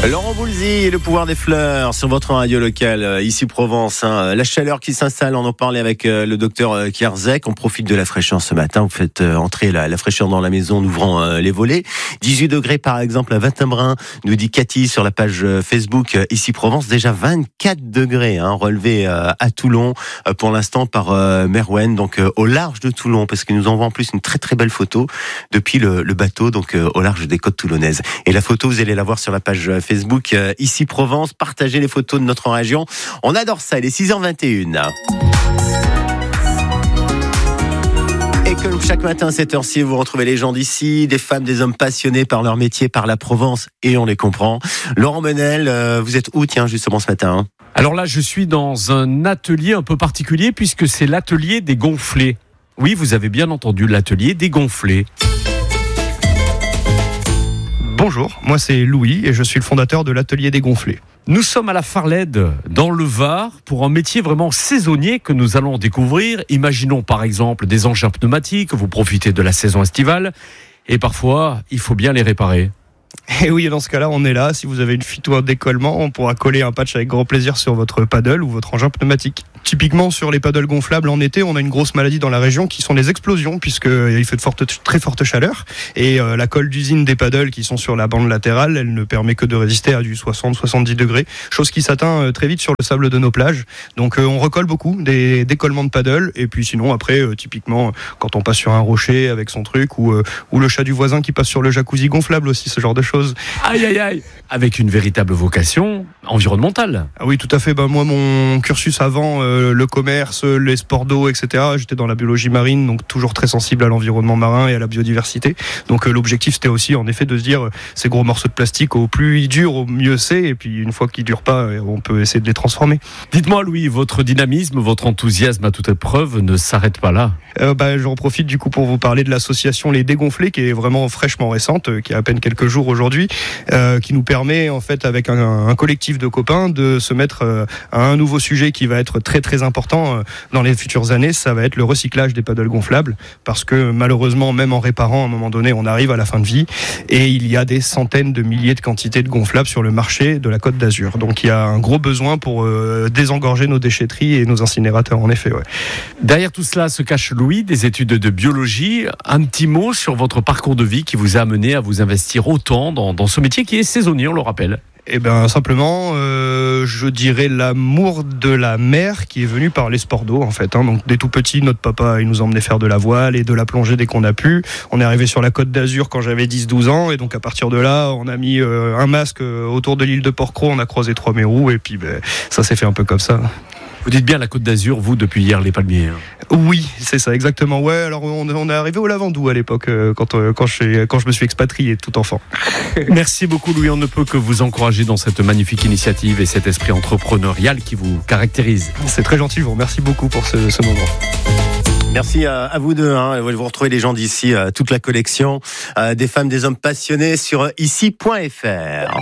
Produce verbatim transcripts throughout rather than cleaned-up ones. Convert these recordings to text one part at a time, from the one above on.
Laurent Boulzy et le pouvoir des fleurs sur votre radio locale, ici Provence. Hein. La chaleur qui s'installe, on en parlait avec le docteur Kierzek. On profite de la fraîcheur ce matin. Vous faites entrer la, la fraîcheur dans la maison en ouvrant les volets. dix-huit degrés par exemple à Vintimbrun, nous dit Cathy sur la page Facebook ici Provence. Déjà vingt-quatre degrés hein, relevés à Toulon pour l'instant par Merwen, donc au large de Toulon, parce qu'il nous envoie en plus une très très belle photo depuis le, le bateau, donc au large des côtes toulonnaises. Et la photo, vous allez la voir sur la page Facebook euh, ici Provence. Partagez les photos de notre région. On adore ça. Il est six heures vingt et une. Et comme chaque matin à cette heure-ci, vous retrouvez les gens d'ici, des femmes, des hommes passionnés par leur métier, par la Provence, et on les comprend. Laurent Menel, euh, vous êtes où, tiens, justement ce matin hein Alors là, je suis dans un atelier un peu particulier puisque c'est l'atelier des gonflés. Oui, vous avez bien entendu, l'atelier des gonflés. Bonjour, moi c'est Louis et je suis le fondateur de l'atelier des gonflés. Nous sommes à la Farlède, dans le Var, pour un métier vraiment saisonnier que nous allons découvrir. Imaginons par exemple des engins pneumatiques, vous profitez de la saison estivale, et parfois il faut bien les réparer. Et oui, dans ce cas-là, on est là. Si vous avez une fuite ou un décollement, on pourra coller un patch avec grand plaisir sur votre paddle ou votre engin pneumatique. Typiquement, sur les paddles gonflables en été, on a une grosse maladie dans la région qui sont les explosions, puisqu'il fait de forte, très forte chaleur. Et euh, la colle d'usine des paddles qui sont sur la bande latérale, elle ne permet que de résister à du soixante à soixante-dix degrés, chose qui s'atteint euh, très vite sur le sable de nos plages. Donc euh, on recolle beaucoup des décollements de paddle. Et puis sinon, après, euh, typiquement, quand on passe sur un rocher avec son truc, ou, euh, ou le chat du voisin qui passe sur le jacuzzi gonflable aussi, ce genre de choses. Aïe aïe aïe. Avec une véritable vocation environnementale. Ah oui, tout à fait. Ben, moi, mon cursus avant, euh, le commerce, les sports d'eau, et cetera. J'étais dans la biologie marine, donc toujours très sensible à l'environnement marin et à la biodiversité. Donc euh, l'objectif, c'était aussi, en effet, de se dire, euh, ces gros morceaux de plastique, au plus ils durent, au mieux c'est. Et puis, une fois qu'ils durent pas, euh, on peut essayer de les transformer. Dites-moi, Louis, votre dynamisme, votre enthousiasme à toute épreuve ne s'arrête pas là. Euh, bah, j'en profite du coup pour vous parler de l'association Les Dégonflés, qui est vraiment fraîchement récente, euh, qui a à peine quelques jours aujourd'hui, euh, qui nous permet en fait avec un, un collectif de copains de se mettre euh, à un nouveau sujet qui va être très très important euh, dans les futures années. Ça va être le recyclage des paddles gonflables, parce que malheureusement, même en réparant, à un moment donné, on arrive à la fin de vie et il y a des centaines de milliers de quantités de gonflables sur le marché de la Côte d'Azur. Donc il y a un gros besoin pour euh, désengorger nos déchetteries et nos incinérateurs, en effet. Ouais. Derrière tout cela se cache Louis, des études de biologie. Un petit mot sur votre parcours de vie qui vous a amené à vous investir autant dans, dans ce métier qui est saisonnier, on le rappelle. Eh bien, simplement, euh, je dirais l'amour de la mer qui est venu par les sports d'eau, en fait. Hein. Donc, dès tout petit, notre papa, il nous emmenait faire de la voile et de la plongée dès qu'on a pu. On est arrivé sur la Côte d'Azur quand j'avais dix douze ans. Et donc, à partir de là, on a mis euh, un masque autour de l'île de Porquerolles. On a croisé trois mérous. Et puis, ben, ça s'est fait un peu comme ça. Vous dites bien la Côte d'Azur, vous, depuis hier, les Palmiers. Hein. Oui, c'est ça, exactement. Ouais, alors on, on est arrivé au Lavandou à l'époque, euh, quand, euh, quand, je, quand je me suis expatrié tout enfant. Merci beaucoup, Louis. On ne peut que vous encourager dans cette magnifique initiative et cet esprit entrepreneurial qui vous caractérise. C'est très gentil, je vous remercie beaucoup pour ce, ce moment. Merci à, à vous deux. Hein. Vous retrouvez les gens d'ici, euh, toute la collection, euh, des femmes, des hommes passionnés sur ici point f r.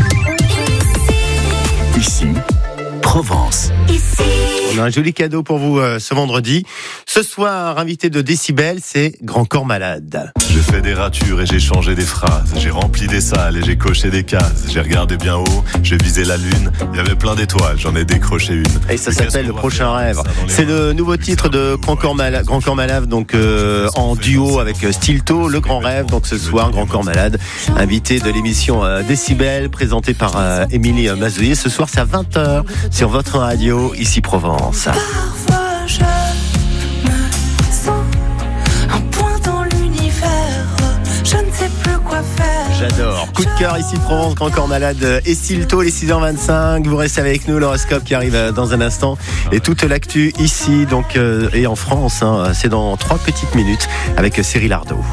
Ici, Provence. Ici. On a un joli cadeau pour vous euh, ce vendredi. Ce soir, invité de Décibel, c'est Grand Corps Malade. J'ai fait des ratures et j'ai changé des phrases. J'ai rempli des salles et j'ai coché des cases. J'ai regardé bien haut, j'ai visé la lune. Il y avait plein d'étoiles, j'en ai décroché une. Et ça s'appelle Le Prochain Rêve. C'est le nouveau titre de Grand Corps Malade, Grand Corps Malade, donc euh, en duo avec Stilto, Le Grand Rêve. Donc ce soir, Grand Corps Malade, invité de l'émission euh, Décibel, présentée par euh, Émilie Mazoyer. Ce soir, c'est à vingt heures sur votre radio, ici Provence. Parfois je me sens un point dans l'univers, je ne sais plus quoi faire. J'adore. Coup de cœur ici Provence, Grand Corps Malade et Stilto, les six heures vingt-cinq. Vous restez avec nous, l'horoscope qui arrive dans un instant. Et toute l'actu ici donc euh, et en France, hein, c'est dans trois petites minutes avec Cyril Ardo.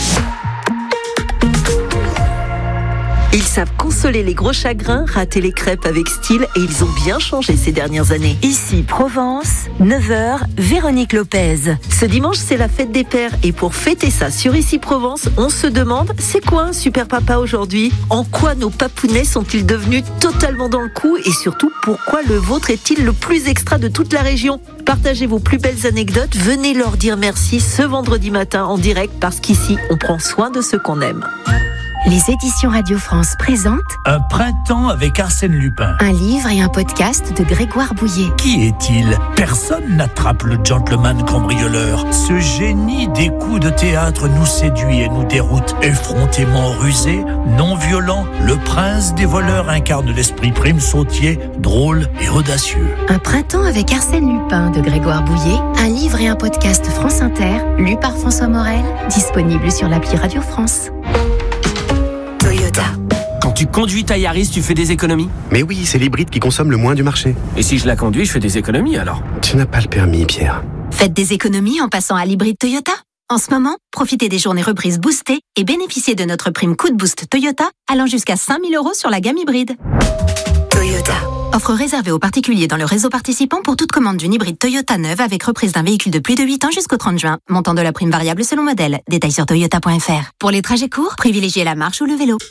Ils savent consoler les gros chagrins, rater les crêpes avec style et ils ont bien changé ces dernières années. Ici Provence, neuf heures, Véronique Lopez. Ce dimanche, c'est la fête des pères et pour fêter ça sur Ici Provence, on se demande, c'est quoi un super papa aujourd'hui ? En quoi nos papounets sont-ils devenus totalement dans le coup et surtout, pourquoi le vôtre est-il le plus extra de toute la région ? Partagez vos plus belles anecdotes, venez leur dire merci ce vendredi matin en direct parce qu'ici, on prend soin de ceux qu'on aime. Les éditions Radio France présentent Un printemps avec Arsène Lupin. un livre et un podcast de Grégoire Bouillet. Qui est-il ? Personne n'attrape le gentleman cambrioleur. Ce génie des coups de théâtre nous séduit et nous déroute. Effrontément rusé, non violent, le prince des voleurs incarne l'esprit prime sautier, drôle et audacieux. Un printemps avec Arsène Lupin de Grégoire Bouillet, un livre et un podcast France Inter, lu par François Morel, disponible sur l'appli Radio France. Toyota. Quand tu conduis ta Yaris, tu fais des économies ? Mais oui, c'est l'hybride qui consomme le moins du marché. Et si je la conduis, je fais des économies alors ? Tu n'as pas le permis, Pierre. Faites des économies en passant à l'hybride Toyota. En ce moment, profitez des journées reprises boostées et bénéficiez de notre prime coup de boost Toyota allant jusqu'à cinq mille euros sur la gamme hybride. Toyota. Offre réservée aux particuliers dans le réseau participant pour toute commande d'une hybride Toyota neuve avec reprise d'un véhicule de plus de huit ans jusqu'au trente juin. Montant de la prime variable selon modèle. Détails sur toyota point f r. Pour les trajets courts, privilégiez la marche ou le vélo.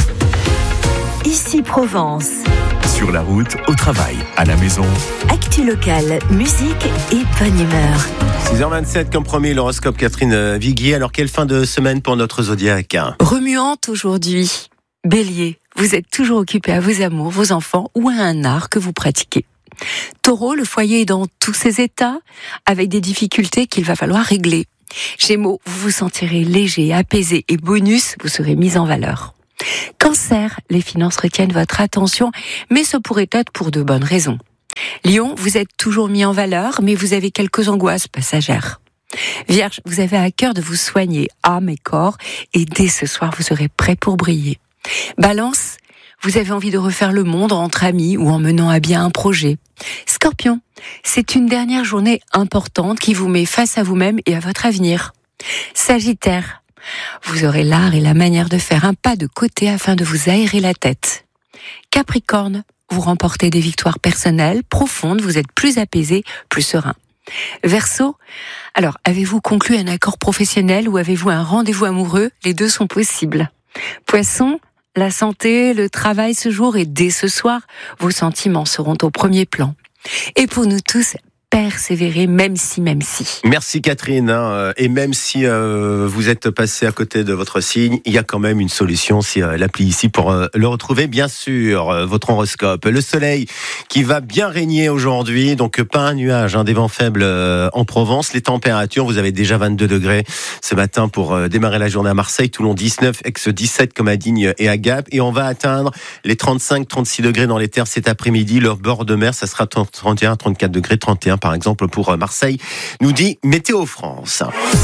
Ici Provence. Sur la route, au travail, à la maison. Actu locale, musique et bonne humeur. six heures vingt-sept, comme promis, l'horoscope Catherine Viguier. Alors, quelle fin de semaine pour notre zodiaque ? Remuante aujourd'hui. Bélier, vous êtes toujours occupé à vos amours, vos enfants ou à un art que vous pratiquez. Taureau, le foyer est dans tous ses états, avec des difficultés qu'il va falloir régler. Gémeaux, vous vous sentirez léger, apaisé et bonus, vous serez mis en valeur. Cancer, les finances retiennent votre attention, mais ce pourrait être pour de bonnes raisons. Lion, vous êtes toujours mis en valeur, mais vous avez quelques angoisses passagères. Vierge, vous avez à cœur de vous soigner, âme et corps, et dès ce soir, vous serez prêt pour briller. Balance, vous avez envie de refaire le monde entre amis ou en menant à bien un projet. Scorpion, c'est une dernière journée importante qui vous met face à vous-même et à votre avenir. Sagittaire, vous aurez l'art et la manière de faire un pas de côté afin de vous aérer la tête. Capricorne, vous remportez des victoires personnelles profondes, vous êtes plus apaisé, plus serein. Verseau, alors avez-vous conclu un accord professionnel ou avez-vous un rendez-vous amoureux ? Les deux sont possibles. Poisson, la santé, le travail ce jour et dès ce soir, vos sentiments seront au premier plan. Et pour nous tous, persévérer même si, même si. Merci Catherine, hein, et même si euh, vous êtes passé à côté de votre signe, il y a quand même une solution, c'est euh, l'appli ici pour euh, le retrouver, bien sûr, euh, votre horoscope. Le soleil qui va bien régner aujourd'hui, donc pas un nuage, hein, des vents faibles euh, en Provence. Les températures, vous avez déjà vingt-deux degrés ce matin pour euh, démarrer la journée à Marseille, Toulon dix-neuf, Aix dix-sept comme à Digne et à Gap, et on va atteindre les trente-cinq trente-six degrés dans les terres cet après-midi. Le bord de mer, ça sera trente et un trente-quatre degrés, trente et un par exemple pour Marseille, nous dit Météo France.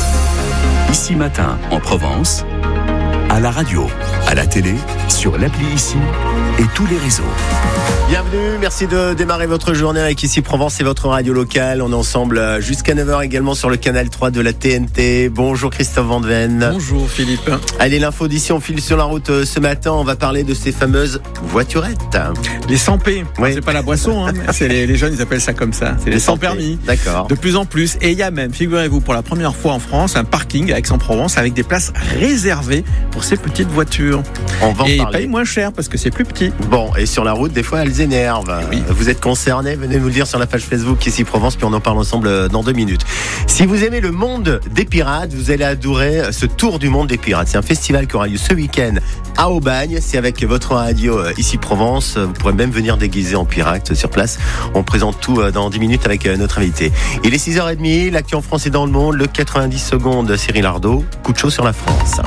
Ici matin, en Provence, à la radio, à la télé, sur l'appli Ici et tous les réseaux. Bienvenue, merci de démarrer votre journée avec Ici Provence et votre radio locale. On est ensemble jusqu'à neuf heures également sur le canal trois de la T N T. Bonjour Christophe Vandven. Bonjour Philippe. Allez, l'info d'ici, on file sur la route ce matin. On va parler de ces fameuses voiturettes. Les sans P, oui. C'est pas la boisson, hein, c'est les, les jeunes ils appellent ça comme ça. C'est les, les sans permis. D'accord. De plus en plus. Et il y a même, figurez-vous, pour la première fois en France, un parking à Aix-en-Provence avec des places réservées pour ces petites voitures. On va en et parler. ils payent moins cher parce que c'est plus petit. Bon, et sur la route, des fois, elles énervent. Oui. Vous êtes concernés, venez nous le dire sur la page Facebook Ici Provence, puis on en parle ensemble dans deux minutes. Si vous aimez le monde des pirates, vous allez adorer ce tour du monde des pirates. C'est un festival qui aura lieu ce week-end à Aubagne. C'est avec votre radio Ici Provence. Vous pourrez même venir déguisé en pirate sur place. On présente tout dans dix minutes avec notre invité. Il est six heures trente, l'actu en France et dans le monde, le quatre-vingt-dix secondes, Cyril Ardo. Coup de chaud sur la France.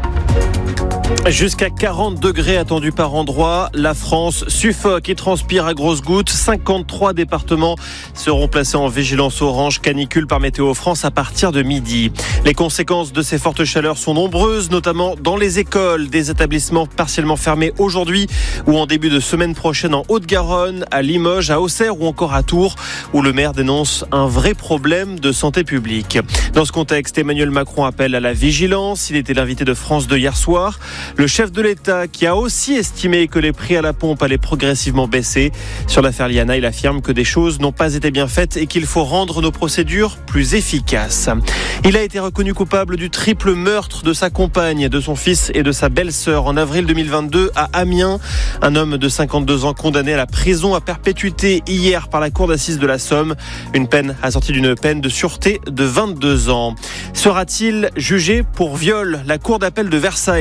Jusqu'à quarante degrés attendus par endroit. La France suffoque et transpire à grosses gouttes. cinquante-trois départements seront placés en vigilance orange canicule par Météo France à partir de midi. Les conséquences de ces fortes chaleurs sont nombreuses, notamment dans les écoles. Des établissements partiellement fermés aujourd'hui ou en début de semaine prochaine en Haute-Garonne, à Limoges, à Auxerre ou encore à Tours, où le maire dénonce un vrai problème de santé publique. Dans ce contexte, Emmanuel Macron appelle à la vigilance. Il était l'invité de France deux hier soir. Le chef de l'État qui a aussi estimé que les prix à la pompe allaient progressivement baisser. Sur l'affaire Liana, il affirme que des choses n'ont pas été bien faites et qu'il faut rendre nos procédures plus efficaces. Il a été reconnu coupable du triple meurtre de sa compagne, de son fils et de sa belle-sœur en avril deux mille vingt-deux à Amiens. Un homme de cinquante-deux ans condamné à la prison à perpétuité hier par la cour d'assises de la Somme. Une peine assortie d'une peine de sûreté de vingt-deux ans. Sera-t-il jugé pour viol ? La cour d'appel de Versailles se prononce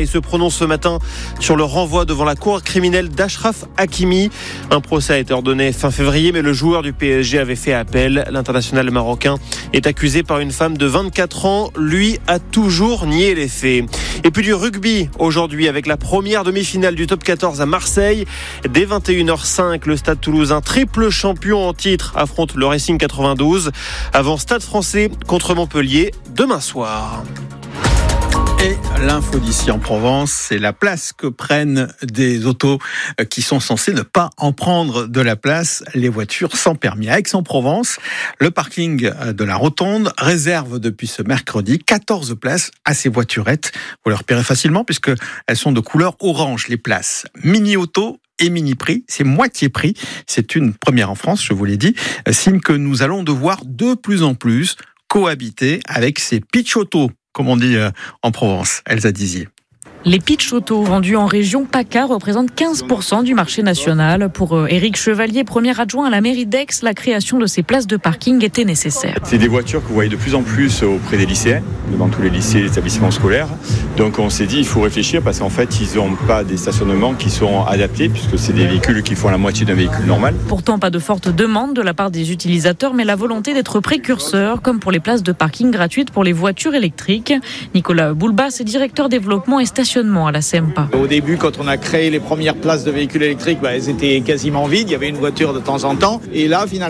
s'annonce ce matin sur le renvoi devant la cour criminelle d'Achraf Hakimi. Un procès a été ordonné fin février, mais le joueur du P S G avait fait appel. L'international marocain est accusé par une femme de vingt-quatre ans. Lui a toujours nié les faits. Et puis du rugby aujourd'hui avec la première demi-finale du top quatorze à Marseille. Dès vingt et une heures cinq, le Stade Toulousain, triple champion en titre, affronte le Racing quatre-vingt-douze. Avant Stade Français contre Montpellier demain soir. Et l'info d'ici en Provence, c'est la place que prennent des autos qui sont censées ne pas en prendre de la place, les voitures sans permis. À Aix-en-Provence, le parking de la Rotonde réserve depuis ce mercredi quatorze places à ces voiturettes. Vous les repérez facilement puisqu'elles sont de couleur orange, les places. Mini-auto et mini-prix, c'est moitié prix. C'est une première en France, je vous l'ai dit. Signe que nous allons devoir de plus en plus cohabiter avec ces pitch autos, comme on dit en Provence. Elsa Dizier. Les pitch autos vendus en région PACA représentent quinze pour cent du marché national. Pour Éric Chevalier, premier adjoint à la mairie d'Aix, la création de ces places de parking était nécessaire. C'est des voitures que vous voyez de plus en plus auprès des lycéens, devant tous les lycées et établissements scolaires. Donc on s'est dit il faut réfléchir parce qu'en fait ils n'ont pas des stationnements qui sont adaptés puisque c'est des véhicules qui font la moitié d'un véhicule normal. Pourtant pas de forte demande de la part des utilisateurs, mais la volonté d'être précurseur, comme pour les places de parking gratuites pour les voitures électriques. Nicolas Boulbas est directeur développement et stationnement à la SEMPA. Au début, quand on a créé les premières places de véhicules électriques, bah, elles étaient quasiment vides. Il y avait une voiture de temps en temps. Et là, finalement,